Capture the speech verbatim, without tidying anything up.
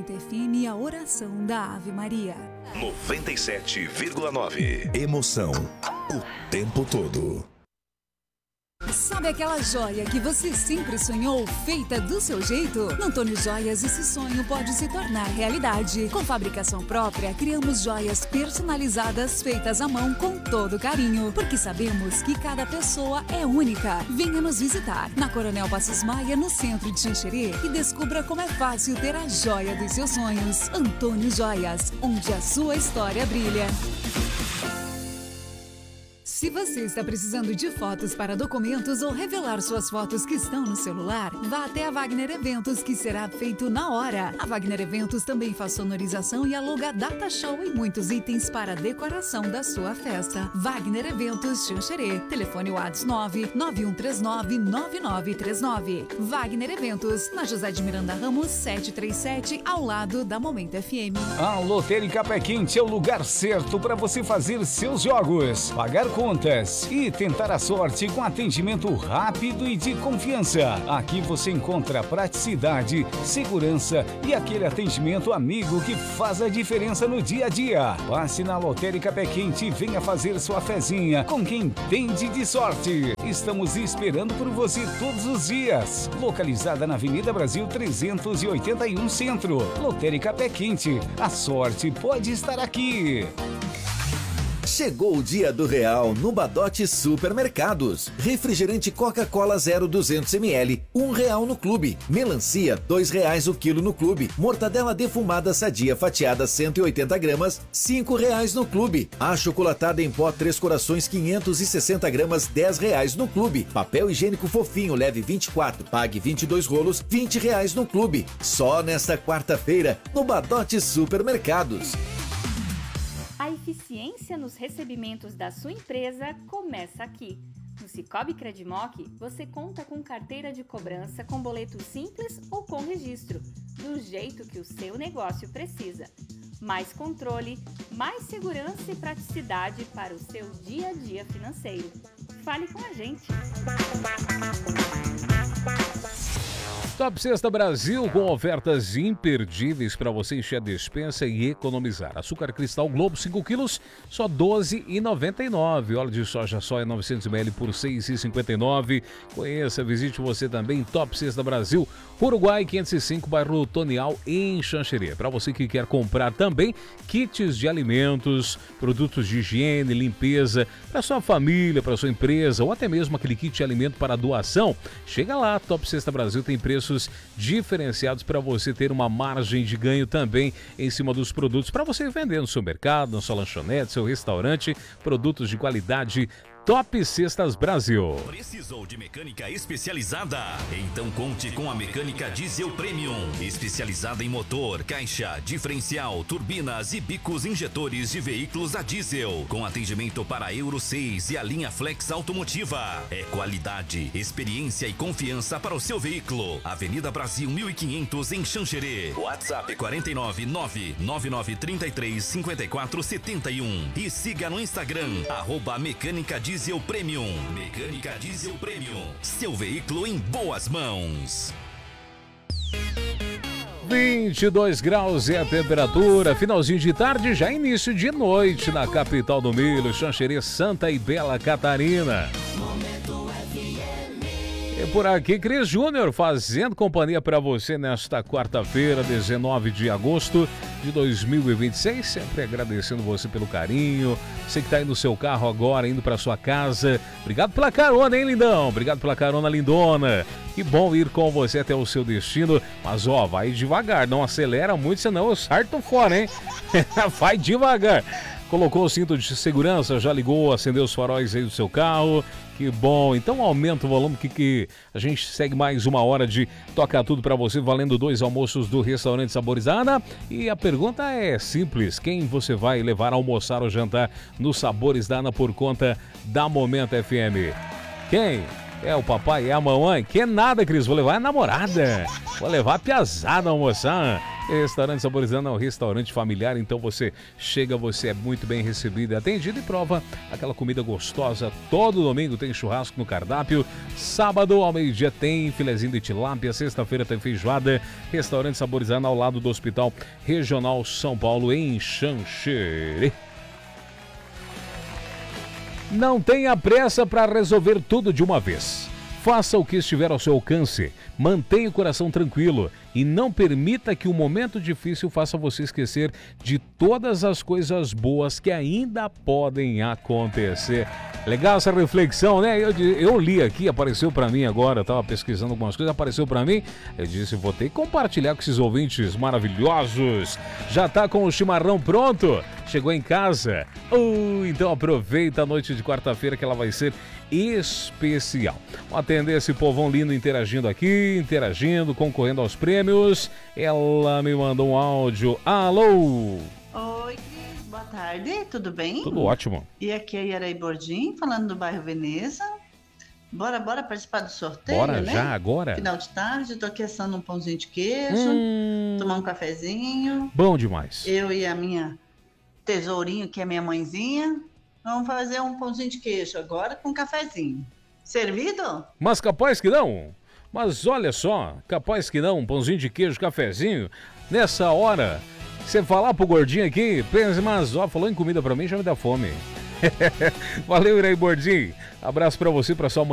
Momento F M, a oração da Ave Maria. noventa e sete vírgula nove. Emoção o tempo todo. Sabe aquela joia que você sempre sonhou, feita do seu jeito? No Antônio Joias, esse sonho pode se tornar realidade. Com fabricação própria, criamos joias personalizadas, feitas à mão com todo carinho, porque sabemos que cada pessoa é única. Venha nos visitar na Coronel Passos Maia, no centro de Xanxerê, e descubra como é fácil ter a joia dos seus sonhos. Antônio Joias, onde a sua história brilha. Se você está precisando de fotos para documentos ou revelar suas fotos que estão no celular, vá até a Wagner Eventos, que será feito na hora. A Wagner Eventos também faz sonorização e aluga data show e muitos itens para a decoração da sua festa. Wagner Eventos Xanxerê. Telefone WhatsApp nove nove um três nove nove nove três nove. Wagner Eventos, na José de Miranda Ramos setecentos e trinta e sete, ao lado da Momento F M. A Lotérica Pé Quente é o lugar certo para você fazer seus jogos, pagar contas e tentar a sorte com atendimento rápido e de confiança. Aqui você encontra praticidade, segurança e aquele atendimento amigo que faz a diferença no dia a dia. Passe na Lotérica Pé Quente e venha fazer sua fezinha com quem entende de sorte. Estamos esperando por você todos os dias. Localizada na Avenida Brasil trezentos e oitenta e um Centro. Lotérica Pé Quente. A sorte pode estar aqui. Chegou o dia do real no Badote Supermercados. Refrigerante Coca-Cola zero duzentos mililitros, um real no clube. Melancia, dois reais o quilo no clube. Mortadela defumada sadia fatiada cento e oitenta gramas, cinco reais no clube. Achocolatada em pó Três Corações quinhentos e sessenta gramas, dez reais no clube. Papel higiênico fofinho leve vinte e quatro, pague vinte e dois rolos, vinte reais no clube. Só nesta quarta-feira no Badote Supermercados. A eficiência nos recebimentos da sua empresa começa aqui. No Cicobi Credimoc, você conta com carteira de cobrança com boleto simples ou com registro, do jeito que o seu negócio precisa. Mais controle, mais segurança e praticidade para o seu dia a dia financeiro. Fale com a gente! Top Sexta Brasil, com ofertas imperdíveis para você encher a despensa e economizar. Açúcar cristal Globo cinco quilos, só doze reais e noventa e nove centavos. Óleo de soja soia novecentos mililitros por seis reais e cinquenta e nove centavos. Conheça, visite você também, Top Sexta Brasil, Uruguai quinhentos e cinco, bairro Tonial, em Xanxerê. Para você que quer comprar também kits de alimentos, produtos de higiene, limpeza, para sua família, para sua empresa, ou até mesmo aquele kit de alimento para doação, chega lá, Top Sexta Brasil tem preço diferenciados para você ter uma margem de ganho também em cima dos produtos para você vender no seu mercado, na sua lanchonete, seu restaurante, produtos de qualidade. Top Sextas Brasil. Precisou de mecânica especializada? Então conte com a Mecânica Diesel Premium, especializada em motor, caixa, diferencial, turbinas e bicos injetores de veículos a diesel, com atendimento para Euro seis e a linha Flex Automotiva. É qualidade, experiência e confiança para o seu veículo. Avenida Brasil mil e quinhentos em Xanxerê. WhatsApp quatro nove nove nove nove três três cinco quatro sete um e siga no Instagram arroba Mecânica Diesel Diesel Premium. Mecânica Diesel Premium. Seu veículo em boas mãos. vinte e dois graus é a temperatura, finalzinho de tarde, já início de noite na capital do milho, Xanxerê, Santa e Bela Catarina. E por aqui, Cris Júnior fazendo companhia para você nesta quarta-feira, dezenove de agosto de dois mil e vinte e seis. Sempre agradecendo você pelo carinho. Você que está aí no seu carro agora, indo para sua casa. Obrigado pela carona, hein, lindão? Obrigado pela carona, lindona. Que bom ir com você até o seu destino. Mas, ó, vai devagar, não acelera muito, senão eu sarto fora, hein? Vai devagar. Colocou o cinto de segurança, já ligou, acendeu os faróis aí do seu carro. Que bom, então aumenta o volume que, que a gente segue mais uma hora de Toca Tudo para você, valendo dois almoços do restaurante Saborizada. E a pergunta é simples, quem você vai levar a almoçar ou jantar no Sabores da Ana por conta da Momento F M? Quem? É o papai e a mamãe? Que nada, Cris. Vou levar a namorada. Vou levar a piazada a almoçar. Restaurante Saborizando é um restaurante familiar, então você chega, você é muito bem recebido e atendido e prova aquela comida gostosa. Todo domingo tem churrasco no cardápio, sábado ao meio-dia tem filezinho de tilápia, sexta-feira tem feijoada. Restaurante Saborizando ao lado do Hospital Regional São Paulo, em Xanxerê. Não tenha pressa para resolver tudo de uma vez. Faça o que estiver ao seu alcance, mantenha o coração tranquilo e não permita que o momento difícil faça você esquecer de todas as coisas boas que ainda podem acontecer. Legal essa reflexão, né? Eu, eu li aqui, apareceu para mim agora, eu estava pesquisando algumas coisas, apareceu para mim, eu disse, vou ter que compartilhar com esses ouvintes maravilhosos. Já tá com o chimarrão pronto? Chegou em casa? Uh, então aproveita a noite de quarta-feira que ela vai ser especial. Vamos atender esse povão lindo interagindo aqui, interagindo, concorrendo aos prêmios. Ela me mandou um áudio. Alô? Oi, Cris, boa tarde, tudo bem? Tudo ótimo. E aqui é a Yaraí Bordim, falando do bairro Veneza. Bora, bora participar do sorteio, Bora, né? já, agora? Final de tarde, tô aqui assando um pãozinho de queijo, hum... tomar um cafezinho. Bom demais. Eu e a minha tesourinho, que é minha mãezinha, vamos fazer um pãozinho de queijo agora com um cafezinho. Servido? Mas capaz que não. Mas olha só, capaz que não, um pãozinho de queijo, cafezinho. Nessa hora, você falar pro gordinho aqui, pensa, mas ó, falou em comida pra mim, já me dá fome. Valeu, Irei Gordinho. Abraço pra você, pra sua mãe.